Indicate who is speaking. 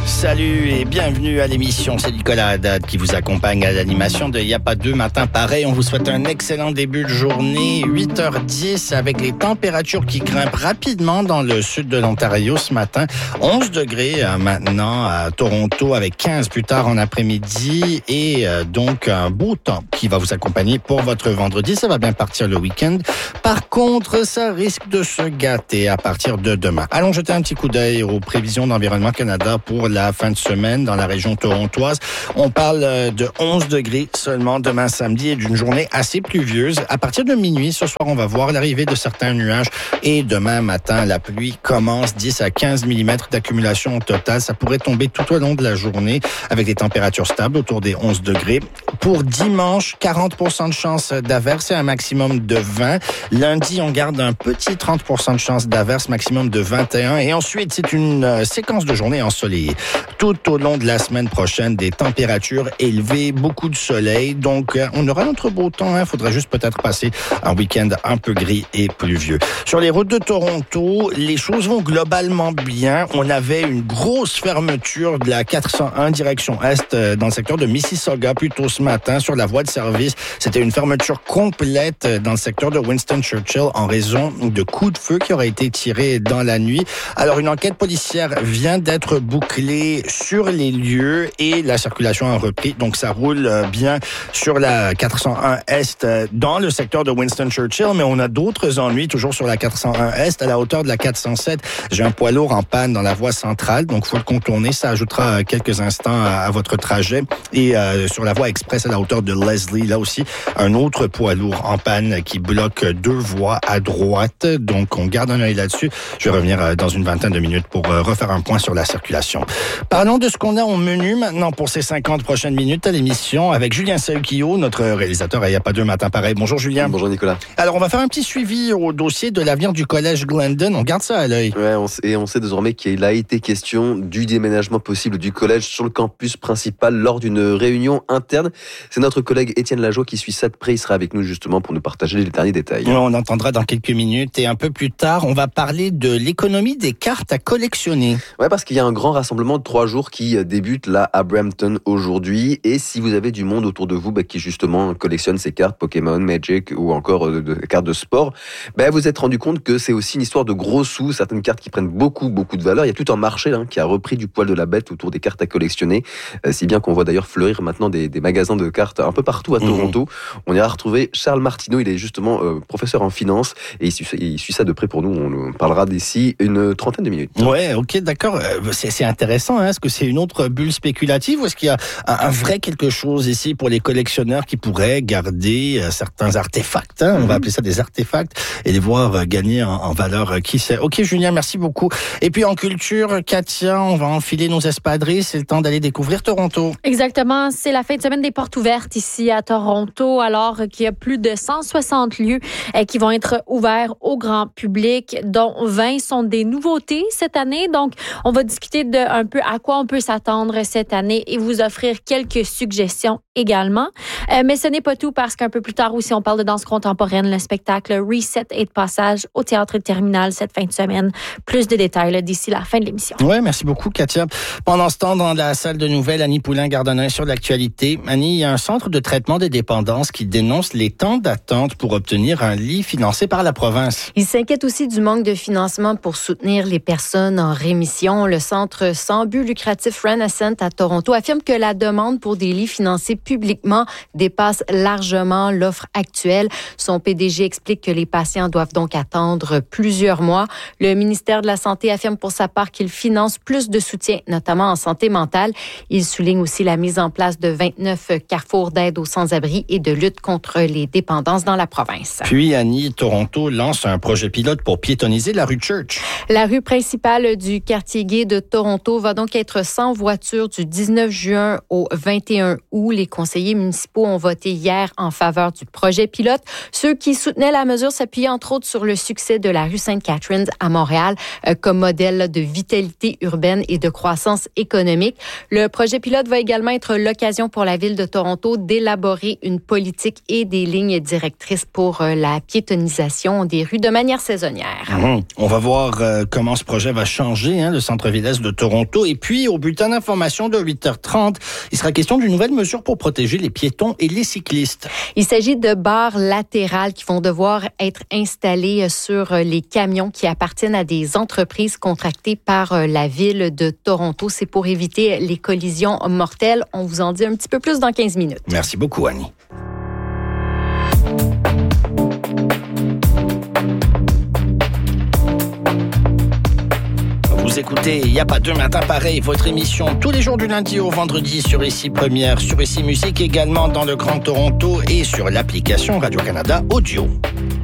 Speaker 1: Salut et bienvenue à l'émission. C'est Nicolas Haddad qui vous accompagne à l'animation de Y'a pas deux matins pareils. On vous souhaite un excellent début de journée. 8h10 avec les températures qui grimpent rapidement dans le sud de l'Ontario ce matin. 11 degrés maintenant à Toronto avec 15 plus tard en après-midi. Et donc un beau temps qui va vous accompagner pour votre vendredi. Ça va bien partir le week-end. Par contre, ça risque de se gâter à partir de demain. Allons jeter un petit coup d'œil aux prévisions d'Environnement Canada pour la fin de semaine dans la région torontoise. On parle de 11 degrés seulement demain samedi et d'une journée assez pluvieuse. À partir de minuit, ce soir, on va voir l'arrivée de certains nuages et demain matin, la pluie commence 10 à 15 mm d'accumulation au total. Ça pourrait tomber tout au long de la journée avec des températures stables autour des 11 degrés. Pour dimanche, 40% de chance d'averse et un maximum de 20. Lundi, on garde un petit 30% de chance d'averse, maximum de 21. Et ensuite, c'est une séquence de journées ensoleillées. Tout au long de la semaine prochaine, des températures élevées, beaucoup de soleil. Donc, on aura notre beau temps. Il faudra juste peut-être passer un week-end un peu gris et pluvieux. Sur les routes de Toronto, les choses vont globalement bien. On avait une grosse fermeture de la 401 direction Est dans le secteur de Mississauga plus tôt ce matin sur la voie de service. C'était une fermeture complète dans le secteur de Winston Churchill en raison de coups de feu qui auraient été tirés dans la nuit. Alors, une enquête policière vient d'être bouclée sur les lieux et la circulation a repris. Donc, ça roule bien sur la 401 Est dans le secteur de Winston Churchill, mais on a d'autres ennuis toujours sur la 401 Est à la hauteur de la 407. J'ai un poids lourd en panne dans la voie centrale, donc faut le contourner. Ça ajoutera quelques instants à votre trajet. Et sur la voie express à la hauteur de Leslie, là aussi, un autre poids lourd en panne qui bloque deux voies à droite. Donc, on garde un œil là-dessus. Je vais revenir dans une vingtaine de minutes pour refaire un point sur la circulation. Parlons de ce qu'on a au menu maintenant pour ces 50 prochaines minutes à l'émission avec Julien Saukio, notre réalisateur à Y'a pas deux matins pareils. Bonjour Julien.
Speaker 2: Bonjour Nicolas.
Speaker 1: Alors, on va faire un petit suivi au dossier de l'avenir du collège Glendon. On garde ça à l'œil.
Speaker 2: Ouais, on sait désormais qu'il a été question du déménagement possible du collège sur le campus principal lors d'une réunion interne. C'est notre collègue Étienne Lajoie qui suit ça de près. Il sera avec nous justement pour nous partager les derniers détails.
Speaker 1: Ouais, on entendra dans quelques minutes et un peu plus tard, on va parler de l'économie des cartes à collectionner.
Speaker 2: Ouais, parce qu'il y a un grand rassemblement de 3 jours qui débute là à Brampton aujourd'hui. Et si vous avez du monde autour de vous qui justement collectionne ces cartes Pokémon, Magic ou encore de cartes de sport, vous êtes rendu compte que c'est aussi une histoire de gros sous. Certaines cartes qui prennent beaucoup de valeur. Il y a tout un marché qui a repris du poil de la bête autour des cartes à collectionner. Si bien qu'on voit d'ailleurs fleurir maintenant des magasins de cartes un peu partout à Toronto. On ira retrouver Charles Martineau. Il est justement professeur en finance et il suit ça de près pour nous. On parlera d'ici une trentaine de minutes.
Speaker 1: Ouais, ok, d'accord. C'est intéressant. Est-ce que c'est une autre bulle spéculative ou est-ce qu'il y a un vrai quelque chose ici pour les collectionneurs qui pourraient garder certains artefacts, on va appeler ça des artefacts, et les voir gagner en valeur, qui sait. Ok Julien, merci beaucoup. Et puis en culture, Katia, on va enfiler nos espadrilles, c'est le temps d'aller découvrir Toronto.
Speaker 3: Exactement, c'est la fin de semaine des portes ouvertes ici à Toronto, alors qu'il y a plus de 160 lieux qui vont être ouverts au grand public, dont 20 sont des nouveautés cette année. Donc, on va discuter de un peu à quoi on peut s'attendre cette année et vous offrir quelques suggestions également. Mais ce n'est pas tout parce qu'un peu plus tard aussi, on parle de danse contemporaine, le spectacle Reset et de passage au Théâtre Terminal cette fin de semaine. Plus de détails d'ici la fin de l'émission.
Speaker 1: Oui, merci beaucoup, Katia. Pendant ce temps, dans la salle de nouvelles, Annie Poulain garde un œil sur l'actualité. Annie, il y a un centre de traitement des dépendances qui dénonce les temps d'attente pour obtenir un lit financé par la province.
Speaker 4: Il s'inquiète aussi du manque de financement pour soutenir les personnes en rémission. Le centre sans but lucratif Renascent à Toronto affirme que la demande pour des lits financés publiquement dépasse largement l'offre actuelle. Son PDG explique que les patients doivent donc attendre plusieurs mois. Le ministère de la Santé affirme pour sa part qu'il finance plus de soutien, notamment en santé mentale. Il souligne aussi la mise en place de 29 carrefours d'aide aux sans-abri et de lutte contre les dépendances dans la province.
Speaker 1: Puis, Annie, Toronto lance un projet pilote pour piétonniser la rue Church.
Speaker 4: La rue principale du quartier gay de Toronto va donc être sans voiture du 19 juin au 21 août. Les conseillers municipaux ont voté hier en faveur du projet pilote. Ceux qui soutenaient la mesure s'appuyaient entre autres sur le succès de la rue Sainte-Catherine à Montréal comme modèle de vitalité urbaine et de croissance économique. Le projet pilote va également être l'occasion pour la ville de Toronto Toronto d'élaborer une politique et des lignes directrices pour la piétonisation des rues de manière saisonnière.
Speaker 1: On va voir comment ce projet va changer le centre-ville est de Toronto. Et puis, au bulletin d'information de 8h30, il sera question d'une nouvelle mesure pour protéger les piétons et les cyclistes.
Speaker 4: Il s'agit de barres latérales qui vont devoir être installées sur les camions qui appartiennent à des entreprises contractées par la ville de Toronto. C'est pour éviter les collisions mortelles. On vous en dit un petit peu plus dans 15 minutes.
Speaker 1: Merci beaucoup, Annie. Vous écoutez Il n'y a pas deux matins pareils, votre émission tous les jours du lundi au vendredi sur ICI Première, sur ICI Musique, également dans le Grand Toronto et sur l'application Radio-Canada Audio.